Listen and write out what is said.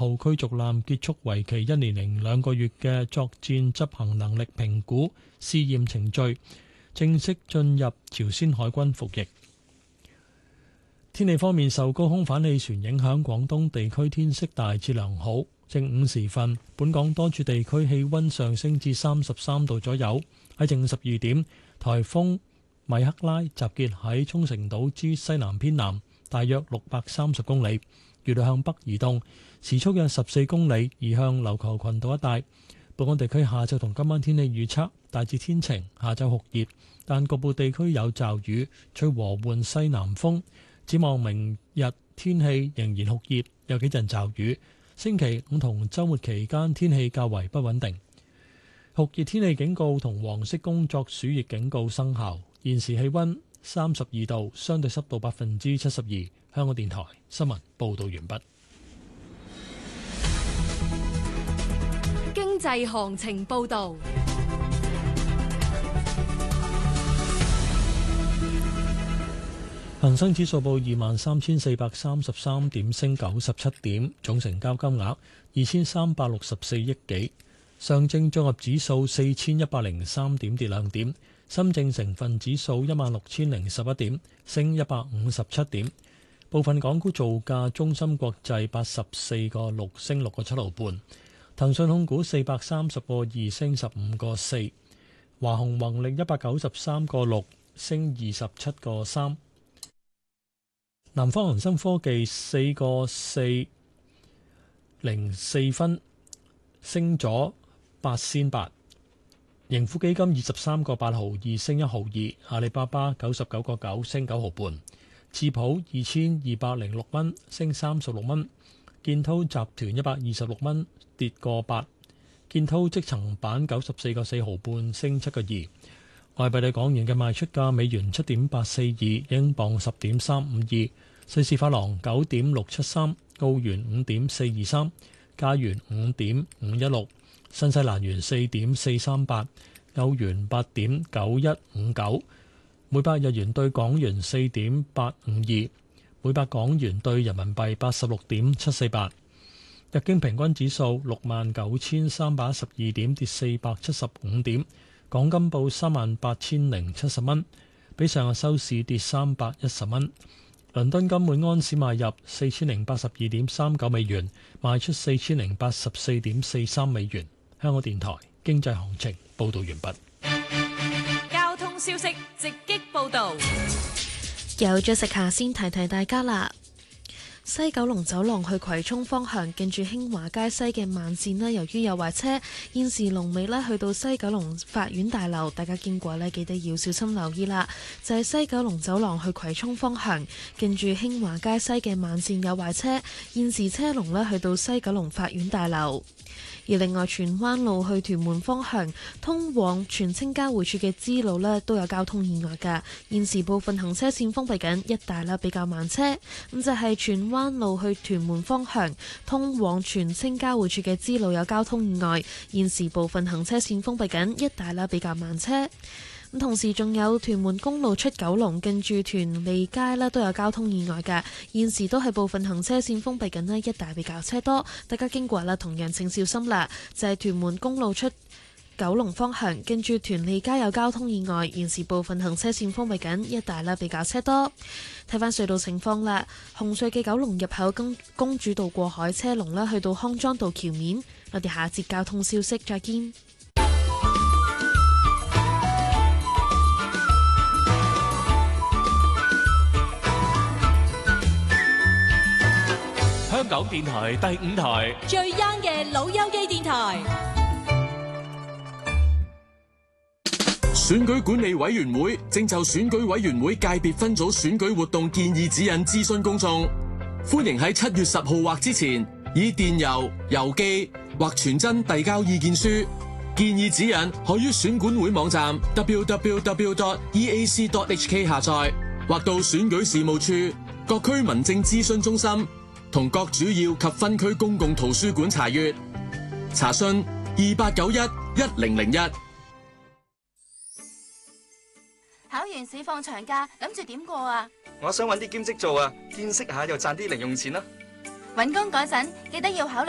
號驅逐艦結束為期1年零2個月嘅作戰執行能力評估試驗程序，正式進入朝鮮海軍服役。天氣方面，受高空反氣旋影響，廣東地區天色大致良好。正午時分，本港多處地區氣溫上升至33度左右。喺正午12點，颱風米克拉集結喺沖繩島之西南偏南，大約630公里，預料向北移動，時速約14公里，移向琉球群島一帶。本港地區下晝同今晚天氣預測大致天晴，下晝酷熱，但局部地區有驟雨，吹和緩西南風。展望明日天氣仍然酷熱，有幾陣驟雨。星期五同週末期間天氣較為不穩定。酷熱天氣警告同黃色工作暑熱警告生效。現時氣溫32度，相對濕度72%。香港電台新聞報道完畢。 經濟行情報道。 恒生指數報23,433點，升97點，總成交金額2364億幾。上證綜合指數4103點，跌2點。深證成分指數16011點，升157點。部分港股造價：中芯國際84個6，升6個7毫半；騰訊控股430個2，升15個4；華虹宏力193個6，升27個3；南方恒生科技4個4零4分，升咗8仙8；盈富基金23個8毫2，升1毫2；阿里巴巴99個9，升9毫半；智普2206蚊，升36蚊；建滔集團126蚊，跌個8；建滔積層板94個4毫半，升7個2。外幣對港元嘅賣出價：美元7.842，英鎊10.352，瑞士法郎9.673，澳元5.423，加元5.516，新西蘭元4.438，歐元8.9159，每百日元對港元4.852，每百港元對人民幣86.748。日經平均指數69,312點，跌475點。港金報38,070蚊，比上日收市跌310蚊。倫敦金每安士買入4082.39美元，賣出4084.43美元。香港電台經濟行情報道完畢。 交通消息直擊報道。 有咗食下先提提大家啦。西九龍走廊去葵涌方向，近住興華街西嘅慢線呢，由於有壞車，現時龍尾呢去到西九龍法院大樓，大家經過呢記得要小心留意啦。就係西九龍走廊去葵涌方向，近住興華街西嘅慢線有壞車，現時車龍呢去到西九龍法院大樓。而另外，荃灣路去屯門方向，通往荃青交匯處嘅支路呢都有交通意外㗎，現時部分行車線封閉緊，一帶啦比較慢車。咁就係荃灣路去屯門方向，通往荃青交匯處嘅支路有交通意外，現時部分行車線封閉緊，一帶啦比較慢車。咁同時仲有屯門公路出九龍，近住屯利街啦都有交通意外嘅，現時都係部分行車線封閉緊啦，一帶比較車多，大家經過啦同樣請小心啦。就係屯門公路出九龍方向，近住屯利街有交通意外，現時部分行車線封閉緊，一帶啦比較車多。睇返隧道情況啦，紅隧嘅九龍入口公主道過海車龍啦，去到康莊道橋面。我哋下一節交通消息再見。 香港電台第5台最 young 嘅老友記電台。 選舉管理委員會正就選舉委員會界別分組選舉活動建議指引諮詢公眾，歡迎喺7月10號或之前以電郵、郵寄或傳真遞交意見書。建議指引可於選管會網站 www.eac.hk 下載，或到選舉事務處、各區民政諮詢中心同各主要及分區公共圖書館查閱。查詢28911001。 考完試放長假，諗住點過啊？ 我想搵啲兼職做啊，見識下又賺啲零用錢啦。 搵工嗰陣記得要考慮